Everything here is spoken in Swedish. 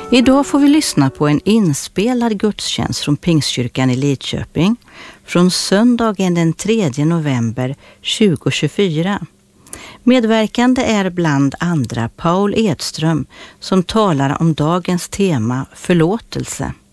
Idag får vi lyssna på en inspelad gudstjänst från Pingstkyrkan i Lidköping från söndagen den 3 november 2024. Medverkande är bland andra Paul Edström som talar om dagens tema förlåtelse.